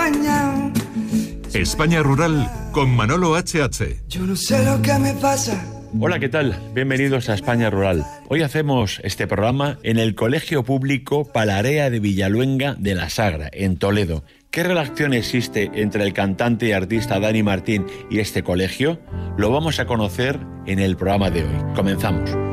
extrañado. España Rural con Manolo HH. Yo no sé lo que me pasa. Hola, ¿qué tal? Bienvenidos a España Rural. Hoy hacemos este programa en el Colegio Público Palarea de Villaluenga de la Sagra, en Toledo. ¿Qué relación existe entre el cantante y artista Dani Martín y este colegio? Lo vamos a conocer en el programa de hoy. Comenzamos.